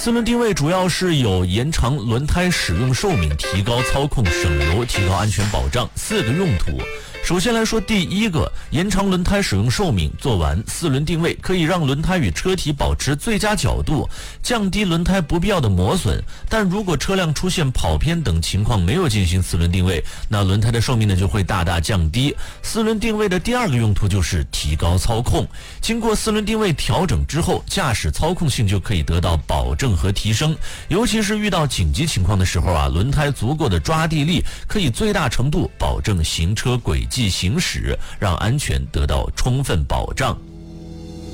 四轮定位主要是有延长轮胎使用寿命、提高操控省油、提高安全保障4个用途。首先来说，第一个，延长轮胎使用寿命。做完四轮定位，可以让轮胎与车体保持最佳角度，降低轮胎不必要的磨损。但如果车辆出现跑偏等情况，没有进行四轮定位，那轮胎的寿命呢就会大大降低。四轮定位的第二个用途就是提高操控。经过四轮定位调整之后，驾驶操控性就可以得到保证和提升。尤其是遇到紧急情况的时候啊，轮胎足够的抓地力可以最大程度保证行车轨迹行驶，让安全得到充分保障。